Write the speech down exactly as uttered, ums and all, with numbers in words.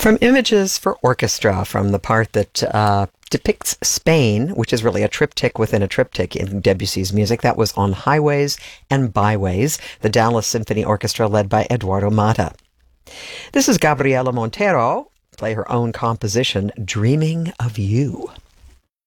From Images for Orchestra, from the part that uh, depicts Spain, which is really a triptych within a triptych in Debussy's music. That was On Highways and Byways, the Dallas Symphony Orchestra led by Eduardo Mata. This is Gabriela Montero, play her own composition, Dreaming of You.